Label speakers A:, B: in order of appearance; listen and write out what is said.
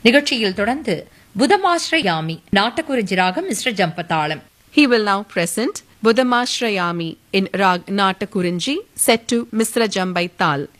A: நிகழ்ச்சியில் தொடர்ந்து புதமாஸ்ரயாமி நாட்டக்குறிஞ்சி ராகம் மிஸ்ர ஜம்பதாளம்.
B: He will now present Budamashrayami in Rag Natakurinji set to Misra Jambai Tal.